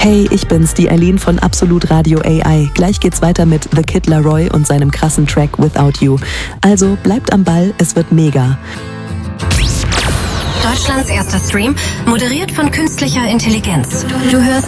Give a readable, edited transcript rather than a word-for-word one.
Hey, ich bin's, die Eileen von Absolut Radio AI. Gleich geht's weiter mit The Kid Laroi und seinem krassen Track Without You. Also bleibt am Ball, es wird mega. Deutschlands erster Stream, moderiert von künstlicher Intelligenz. Du hörst